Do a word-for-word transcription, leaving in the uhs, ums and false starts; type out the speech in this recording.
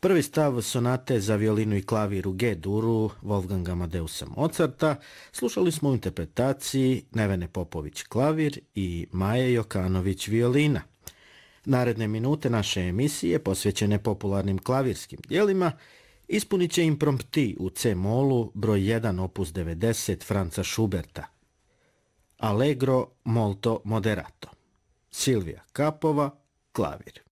Prvi stav sonate za violinu i klavir u G-duru Wolfganga Amadeusa Mozarta slušali smo u interpretaciji Nevene Popović klavir i Maje Jokanović violina. Naredne minute naše emisije, posvećene popularnim klavirskim dijelima, ispunit će imprompti u C-molu broj jedan opus devedeset Franza Schuberta. Allegro molto moderato. Silvija Kapova, klavir.